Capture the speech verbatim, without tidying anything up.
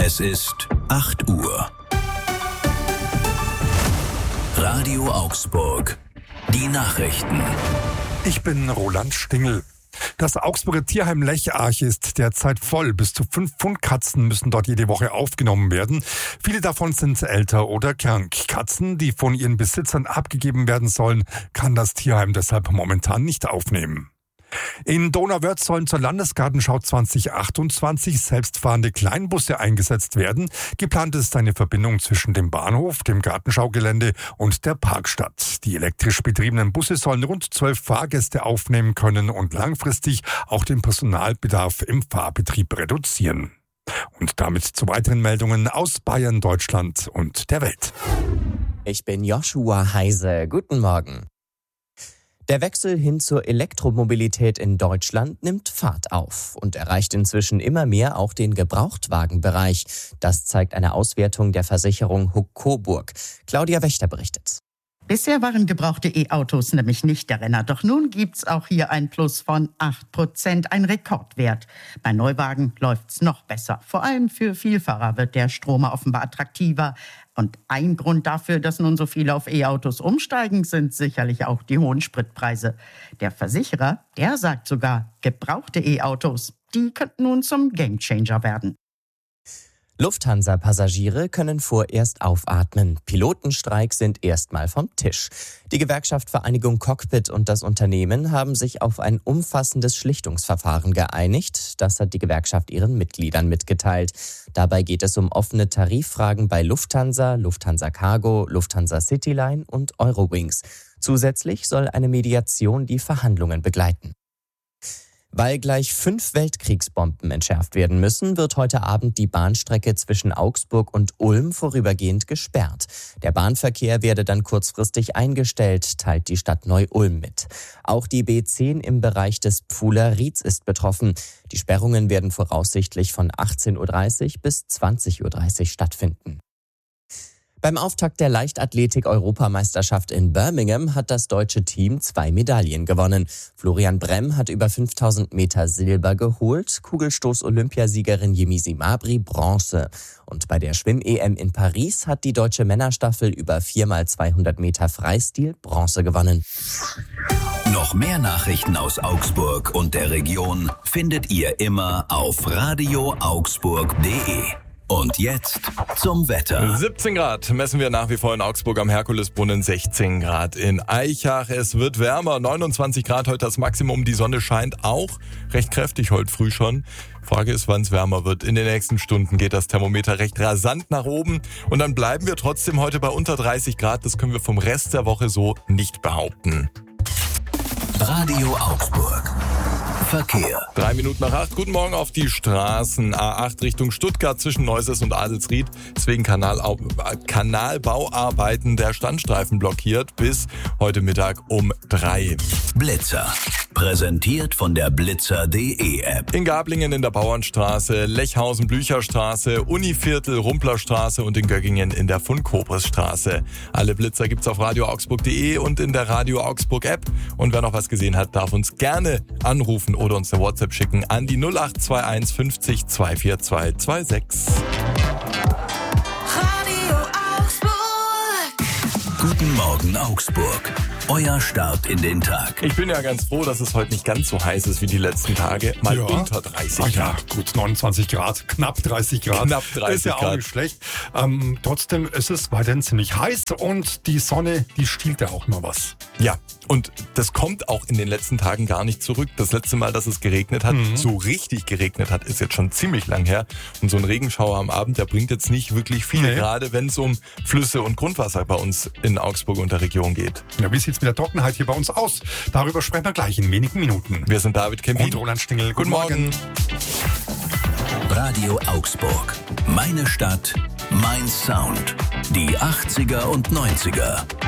Es ist acht Uhr. Radio Augsburg. Die Nachrichten. Ich bin Roland Stingel. Das Augsburger Tierheim Lecharch ist derzeit voll. Bis zu fünf Pfund Katzen müssen dort jede Woche aufgenommen werden. Viele davon sind älter oder krank. Katzen, die von ihren Besitzern abgegeben werden sollen, kann das Tierheim deshalb momentan nicht aufnehmen. In Donauwörth sollen zur Landesgartenschau zwanzig achtundzwanzig selbstfahrende Kleinbusse eingesetzt werden. Geplant ist eine Verbindung zwischen dem Bahnhof, dem Gartenschaugelände und der Parkstadt. Die elektrisch betriebenen Busse sollen rund zwölf Fahrgäste aufnehmen können und langfristig auch den Personalbedarf im Fahrbetrieb reduzieren. Und damit zu weiteren Meldungen aus Bayern, Deutschland und der Welt. Ich bin Joshua Heise. Guten Morgen. Der Wechsel hin zur Elektromobilität in Deutschland nimmt Fahrt auf und erreicht inzwischen immer mehr auch den Gebrauchtwagenbereich. Das zeigt eine Auswertung der Versicherung Huck Coburg. Claudia Wächter berichtet. Bisher waren gebrauchte E-Autos nämlich nicht der Renner. Doch nun gibt's auch hier ein Plus von acht Prozent, ein Rekordwert. Bei Neuwagen läuft's noch besser. Vor allem für Vielfahrer wird der Stromer offenbar attraktiver. Und ein Grund dafür, dass nun so viele auf E-Autos umsteigen, sind sicherlich auch die hohen Spritpreise. Der Versicherer, der sagt sogar, gebrauchte E-Autos, die könnten nun zum Gamechanger werden. Lufthansa-Passagiere können vorerst aufatmen. Pilotenstreiks sind erstmal vom Tisch. Die Gewerkschaft Vereinigung Cockpit und das Unternehmen haben sich auf ein umfassendes Schlichtungsverfahren geeinigt. Das hat die Gewerkschaft ihren Mitgliedern mitgeteilt. Dabei geht es um offene Tariffragen bei Lufthansa, Lufthansa Cargo, Lufthansa Cityline und Eurowings. Zusätzlich soll eine Mediation die Verhandlungen begleiten. Weil gleich fünf Weltkriegsbomben entschärft werden müssen, wird heute Abend die Bahnstrecke zwischen Augsburg und Ulm vorübergehend gesperrt. Der Bahnverkehr werde dann kurzfristig eingestellt, teilt die Stadt Neu-Ulm mit. Auch die B zehn im Bereich des Pfuhler Rieds ist betroffen. Die Sperrungen werden voraussichtlich von achtzehn Uhr dreißig bis zwanzig Uhr dreißig stattfinden. Beim Auftakt der Leichtathletik-Europameisterschaft in Birmingham hat das deutsche Team zwei Medaillen gewonnen. Florian Bremm hat über fünftausend Meter Silber geholt, Kugelstoß-Olympiasiegerin Yemisi Mabry Bronze. Und bei der Schwimm-E M in Paris hat die deutsche Männerstaffel über vier mal zweihundert Meter Freistil Bronze gewonnen. Noch mehr Nachrichten aus Augsburg und der Region findet ihr immer auf radio augsburg punkt de. Und jetzt zum Wetter. siebzehn Grad messen wir nach wie vor in Augsburg am Herkulesbrunnen, sechzehn Grad in Aichach. Es wird wärmer, neunundzwanzig Grad heute das Maximum. Die Sonne scheint auch recht kräftig heute früh schon. Frage ist, wann es wärmer wird. In den nächsten Stunden geht das Thermometer recht rasant nach oben. Und dann bleiben wir trotzdem heute bei unter dreißig Grad. Das können wir vom Rest der Woche so nicht behaupten. Radio Augsburg. Verkehr. Drei Minuten nach acht. Guten Morgen auf die Straßen. A acht Richtung Stuttgart zwischen Neuses und Adelsried. Deswegen Kanal, Kanalbauarbeiten der Standstreifen blockiert bis heute Mittag um drei. Blitzer. Präsentiert von der blitzer punkt de App. In Gablingen in der Bauernstraße, Lechhausen Blücherstraße, Univiertel Rumplerstraße und in Göggingen in der Von-Kobres-Straße. Alle Blitzer gibt's auf radio augsburg punkt de und in der Radio Augsburg App. Und wer noch was gesehen hat, darf uns gerne anrufen oder uns eine WhatsApp schicken an die null acht zwei eins fünfzig zwei vier zwei zwei sechs. Radio Augsburg. Guten Morgen Augsburg. Euer Start in den Tag. Ich bin ja ganz froh, dass es heute nicht ganz so heiß ist wie die letzten Tage. Mal ja. unter dreißig Ach ja, Grad. gut, neunundzwanzig Grad, knapp dreißig Grad. Knapp dreißig ist ja auch Grad. nicht schlecht. Ähm, trotzdem ist es weiterhin ziemlich heiß und die Sonne, die stiehlt ja auch mal was. Ja, und das kommt auch in den letzten Tagen gar nicht zurück. Das letzte Mal, dass es geregnet hat, Mhm. so richtig geregnet hat, ist jetzt schon ziemlich lang her. Und so ein Regenschauer am Abend, der bringt jetzt nicht wirklich viel, Nee. gerade wenn es um Flüsse und Grundwasser bei uns in Augsburg und der Region geht. Ja, wie sieht's mit der Trockenheit hier bei uns aus? Darüber sprechen wir gleich in wenigen Minuten. Wir sind David Kempin Und Roland Stingel. Guten Morgen. Radio Augsburg. Meine Stadt, mein Sound. Die achtziger und neunziger.